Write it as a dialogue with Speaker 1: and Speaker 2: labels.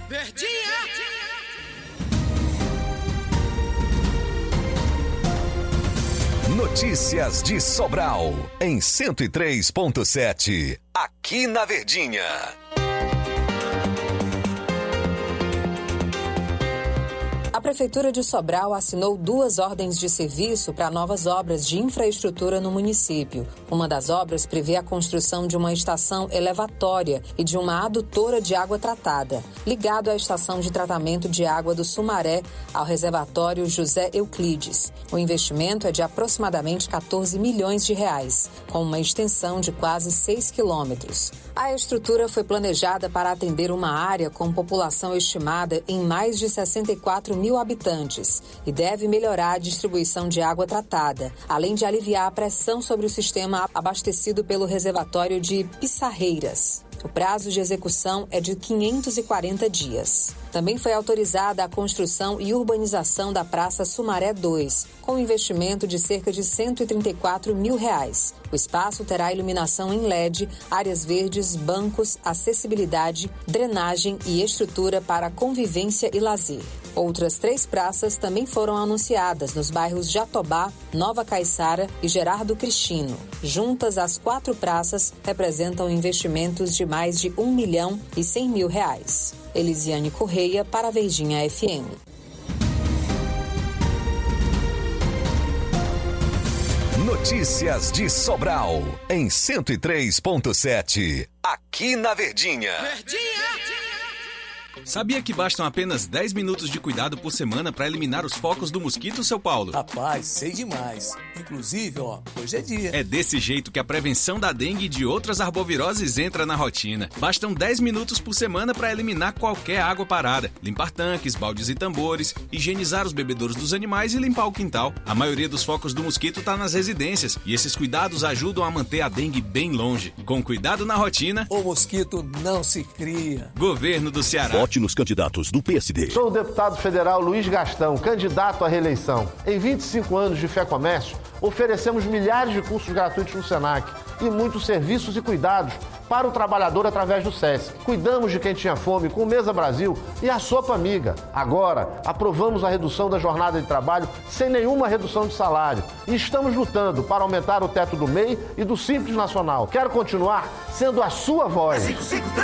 Speaker 1: Verdinha!
Speaker 2: Notícias de Sobral, em 103.7, aqui na Verdinha.
Speaker 3: A Prefeitura de Sobral assinou 2 ordens de serviço para novas obras de infraestrutura no município. Uma das obras prevê a construção de uma estação elevatória e de uma adutora de água tratada, ligado à estação de tratamento de água do Sumaré ao reservatório José Euclides. O investimento é de aproximadamente 14 milhões de reais, com uma extensão de quase 6 quilômetros. A estrutura foi planejada para atender uma área com população estimada em mais de 64 mil habitantes e deve melhorar a distribuição de água tratada, além de aliviar a pressão sobre o sistema abastecido pelo reservatório de Pissarreiras. O prazo de execução é de 540 dias. Também foi autorizada a construção e urbanização da Praça Sumaré 2, com investimento de cerca de 134 mil reais. O espaço terá iluminação em LED, áreas verdes, bancos, acessibilidade, drenagem e estrutura para convivência e lazer. Outras 3 praças também foram anunciadas nos bairros Jatobá, Nova Caiçara e Gerardo Cristino. Juntas, as 4 praças representam investimentos de mais de 1 milhão e 100 mil reais. Elisiane Correia para a Verdinha FM.
Speaker 2: Notícias de Sobral, em 103.7, aqui na Verdinha.
Speaker 1: Verdinha!
Speaker 4: Sabia que bastam apenas 10 minutos de cuidado por semana para eliminar os focos do mosquito, seu Paulo?
Speaker 5: Rapaz, sei demais. Inclusive, hoje é dia.
Speaker 4: É desse jeito que a prevenção da dengue e de outras arboviroses entra na rotina. Bastam 10 minutos por semana para eliminar qualquer água parada, limpar tanques, baldes e tambores, higienizar os bebedouros dos animais e limpar o quintal. A maioria dos focos do mosquito está nas residências e esses cuidados ajudam a manter a dengue bem longe. Com cuidado na rotina,
Speaker 5: o mosquito não se cria.
Speaker 4: Governo do Ceará.
Speaker 6: Vote nos candidatos do PSD.
Speaker 7: Sou o deputado federal Luiz Gastão, candidato à reeleição. Em 25 anos de Fé Comércio, oferecemos milhares de cursos gratuitos no Senac e muitos serviços e cuidados para o trabalhador através do SESC. Cuidamos de quem tinha fome com o Mesa Brasil e a Sopa Amiga. Agora, aprovamos a redução da jornada de trabalho sem nenhuma redução de salário. E estamos lutando para aumentar o teto do MEI e do Simples Nacional. Quero continuar sendo a sua voz.